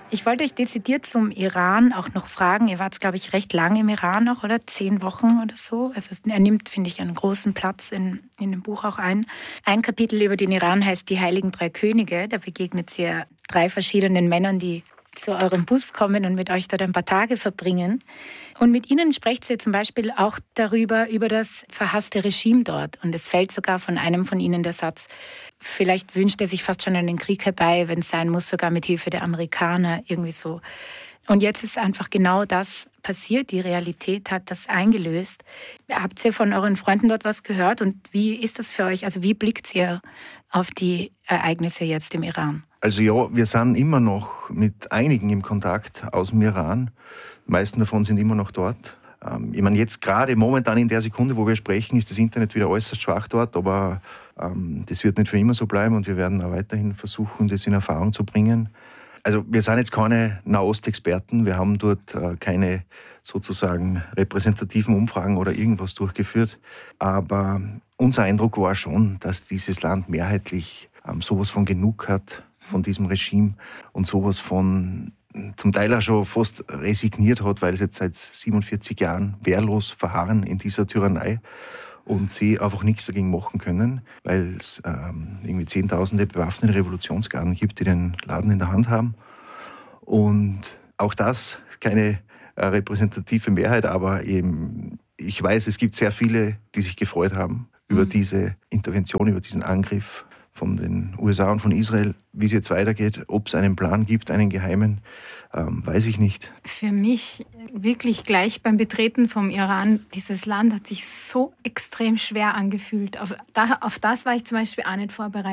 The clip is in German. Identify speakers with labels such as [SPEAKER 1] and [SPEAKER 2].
[SPEAKER 1] Ich wollte euch dezidiert zum Iran auch noch fragen. Ihr wart, glaube ich, recht lange im Iran noch, oder? 10 Wochen oder so. Also er nimmt, finde ich, einen großen Platz in dem Buch auch ein. Ein Kapitel über den Iran heißt Die Heiligen Drei Könige. Da begegnet ihr 3 verschiedenen Männern, die zu eurem Bus kommen und mit euch dort ein paar Tage verbringen. Und mit ihnen sprecht ihr zum Beispiel auch über das verhasste Regime dort. Und es fällt sogar von einem von ihnen der Satz, vielleicht wünscht er sich fast schon einen Krieg herbei, wenn es sein muss, sogar mit Hilfe der Amerikaner, irgendwie so. Und jetzt ist einfach genau das passiert. Die Realität hat das eingelöst. Habt ihr von euren Freunden dort was gehört? Und wie ist das für euch? Also wie blickt ihr auf die Ereignisse jetzt im Iran?
[SPEAKER 2] Also ja, wir sind immer noch mit einigen im Kontakt aus dem Iran. Die meisten davon sind immer noch dort. Ich meine, jetzt gerade momentan in der Sekunde, wo wir sprechen, ist das Internet wieder äußerst schwach dort, aber das wird nicht für immer so bleiben und wir werden auch weiterhin versuchen, das in Erfahrung zu bringen. Also wir sind jetzt keine Nahostexperten, wir haben dort keine sozusagen repräsentativen Umfragen oder irgendwas durchgeführt, aber unser Eindruck war schon, dass dieses Land mehrheitlich sowas von genug hat von diesem Regime und sowas von zum Teil auch schon fast resigniert hat, weil sie jetzt seit 47 Jahren wehrlos verharren in dieser Tyrannei und sie einfach nichts dagegen machen können, weil es irgendwie Zehntausende bewaffnete Revolutionsgarden gibt, die den Laden in der Hand haben. Und auch das keine repräsentative Mehrheit, aber eben, ich weiß, es gibt sehr viele, die sich gefreut haben über diese Intervention, über diesen Angriff von den USA und von Israel. Wie es jetzt weitergeht, ob es einen Plan gibt, einen geheimen, weiß ich nicht.
[SPEAKER 3] Für mich wirklich gleich beim Betreten vom Iran, dieses Land hat sich so extrem schwer angefühlt. Auf das war ich zum Beispiel auch nicht vorbereitet.